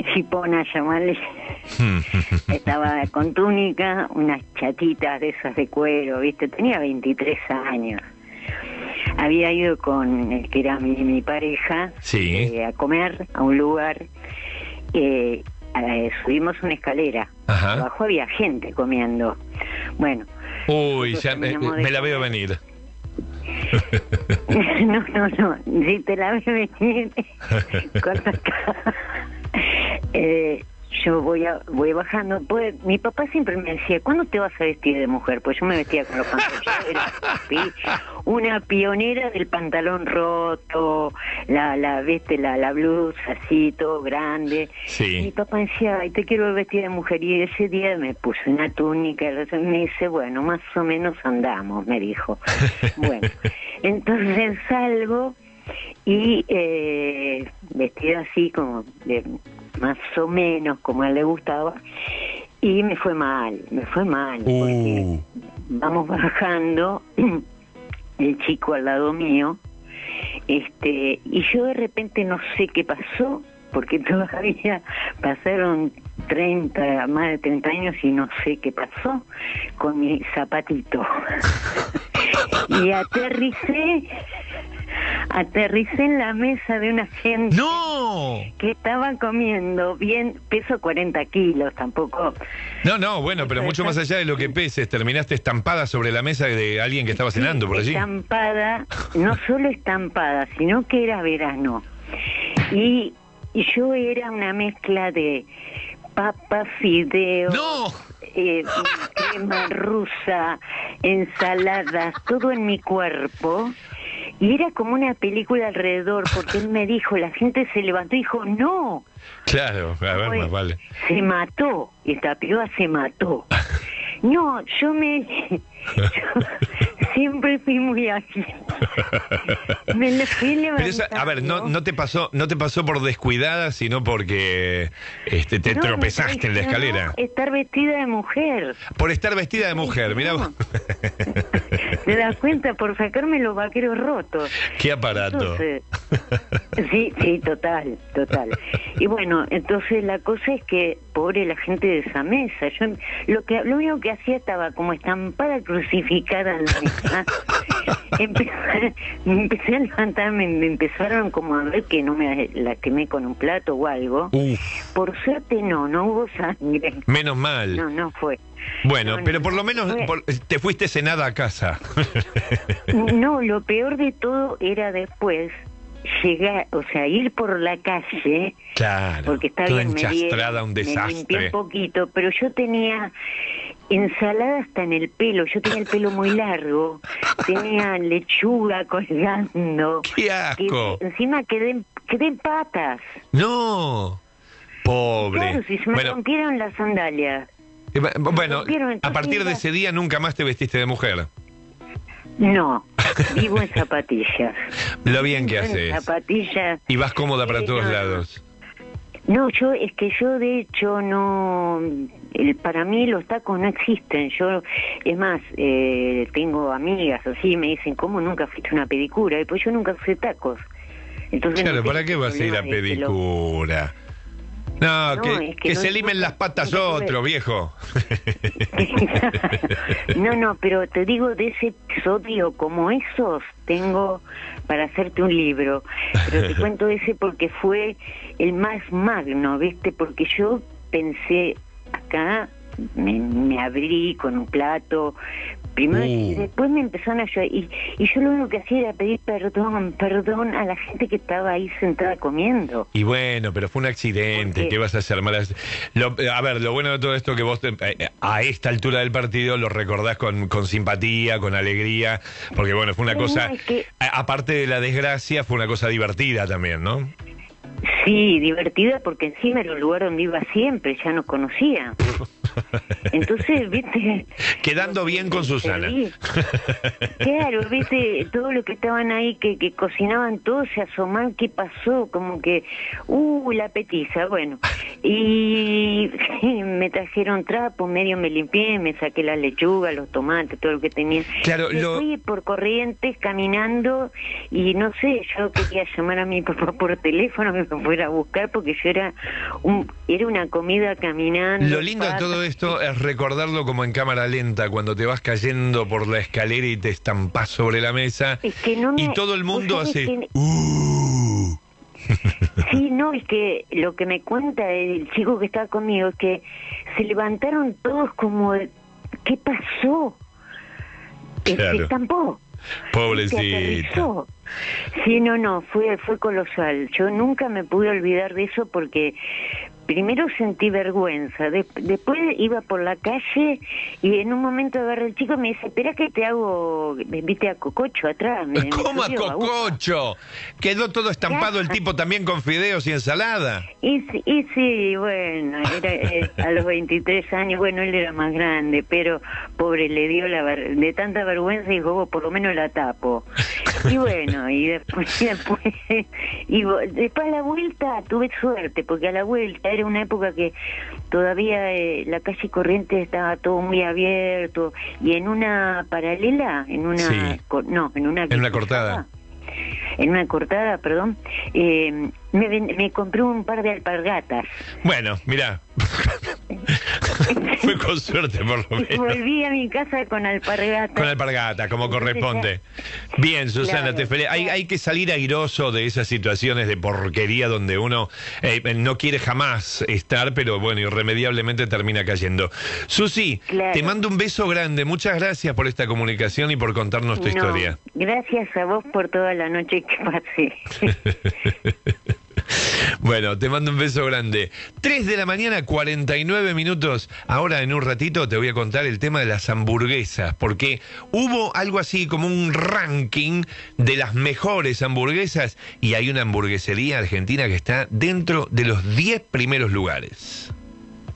jipona, llamarle. Estaba con túnica, unas chatitas de esas de cuero, ¿viste? Tenía 23 años. Había ido con el que era mi pareja, sí, a comer a un lugar. Subimos una escalera. Ajá. Abajo había gente comiendo. Bueno. Uy, ya me la veo venir. No. Si te la ves venir, corta acá. Yo voy bajando. Pues, mi papá siempre me decía, ¿cuándo te vas a vestir de mujer? Pues yo me vestía con los pantalones. Yo era una pionera del pantalón roto, la blusa así, todo grande. Sí. Mi papá decía, ay, te quiero vestir de mujer. Y ese día me puse una túnica. Me dice, bueno, más o menos andamos, me dijo. Bueno, entonces salgo y vestida así como más o menos como a él le gustaba, y me fue mal, porque vamos bajando, el chico al lado mío, y yo de repente no sé qué pasó, porque todavía pasaron más de 30 años y no sé qué pasó con mi zapatito. Y aterricé en la mesa de una gente que estaba comiendo bien, peso 40 kilos, tampoco. No, bueno, pero mucho más allá de lo que peses, terminaste estampada sobre la mesa de alguien que estaba cenando por allí. Estampada, no solo estampada, sino que era verano. Y yo era una mezcla de papa, fideo, crema rusa, ensaladas, todo en mi cuerpo. Y era como una película alrededor, porque él me dijo, la gente se levantó y dijo, no. Claro, a ver, más vale. Se mató, esta piba se mató. No, yo siempre fui muy ágil. Me lo fui levantando. Pero a ver, no te pasó por descuidada, sino porque te tropezaste en la escalera. Estar vestida de mujer. Por estar vestida de mujer, mirá vos. ¿Te das cuenta? Por sacarme los vaqueros rotos. Qué aparato. Entonces, sí, total. Y bueno, entonces la cosa es que, pobre la gente de esa mesa, yo lo único que hacía estaba como estampada, crucificada en la mesa. Empecé a levantarme, me empezaron como a ver que no me la quemé con un plato o algo. Por suerte no hubo sangre. Menos mal. No fue. Bueno, pero por lo menos te fuiste cenada a casa. No, lo peor de todo era después llegar, o sea, ir por la calle. Claro, porque está toda bien, enchastrada, un desastre. Me limpié un poquito, pero yo tenía ensalada hasta en el pelo. Yo tenía el pelo muy largo, tenía lechuga colgando. ¡Qué asco! Encima quedé en patas. No, pobre. Claro, si se me rompieron las sandalias. Bueno, a partir de ese día nunca más te vestiste de mujer. No, vivo en zapatillas. Lo bien que haces. Zapatillas. Y vas cómoda para todos lados. No, yo de hecho no, para mí los tacos no existen. Yo, es más, tengo amigas así, me dicen, ¿cómo nunca fuiste a una pedicura? Y pues yo nunca usé tacos. Entonces, claro, ¿para qué vas a ir a pedicura? No, que se limen las patas otro, viejo. No, pero te digo, de ese episodio como esos, tengo para hacerte un libro. Pero te cuento ese porque fue el más magno, ¿viste? Porque yo pensé, acá me abrí con un plato, primero y después me empezaron a ayudar, y yo lo único que hacía era pedir perdón a la gente que estaba ahí sentada comiendo. Y bueno, pero fue un accidente, ¿qué vas a hacer? A ver, lo bueno de todo esto que vos a esta altura del partido lo recordás con simpatía, con alegría, porque bueno, fue una cosa, aparte de la desgracia, fue una cosa divertida también, ¿no? Sí, divertida, porque encima era un lugar donde iba siempre, ya nos conocía. Entonces, viste, quedando bien con Susana. Claro, viste, todos los que estaban ahí que cocinaban todo se asomaban, ¿qué pasó? Como que la petiza, bueno. Y me trajeron trapos, medio me limpié, me saqué la lechuga, los tomates, todo lo que tenía. Claro, fui por Corrientes caminando y no sé, yo quería llamar a mi papá por teléfono que me fuera fuera a buscar porque yo era una comida caminando. Lo lindo de todo esto es recordarlo como en cámara lenta, cuando te vas cayendo por la escalera y te estampás sobre la mesa, es que y todo el mundo hace... Sí, no, es que lo que me cuenta el chico que estaba conmigo es que se levantaron todos como, ¿qué pasó? Claro. Se estampó. Pobrecito. Sí, no, fue colosal. Yo nunca me pude olvidar de eso porque primero sentí vergüenza, después iba por la calle y en un momento agarré al chico y me dice, espera que te hago, viste a Cococho atrás. ¿Cómo a Cococho? Quedó todo estampado el tipo también con fideos y ensalada. Y sí, bueno, era a los 23 años, bueno, él era más grande, pero pobre, le dio de tanta vergüenza y dijo, por lo menos la tapo. Y bueno, y después a la vuelta tuve suerte, porque a la vuelta era una época que todavía la calle Corrientes estaba todo muy abierto, y en una paralela, en una cortada, perdón, me compré un par de alpargatas. Bueno, mirá. Fue con suerte, por lo menos. Volví a mi casa con alpargata. Con alpargata, como corresponde. Bien, Susana, claro, te felicito. Hay que salir airoso de esas situaciones de porquería donde uno no quiere jamás estar, pero bueno, irremediablemente termina cayendo. Susi, claro, te mando un beso grande. Muchas gracias por esta comunicación y por contarnos tu historia. Gracias a vos por toda la noche que pasé. Bueno, te mando un beso grande. 3 de la mañana, 49 minutos. Ahora en un ratito te voy a contar el tema de las hamburguesas, porque hubo algo así como un ranking de las mejores hamburguesas y hay una hamburguesería argentina que está dentro de los 10 primeros lugares.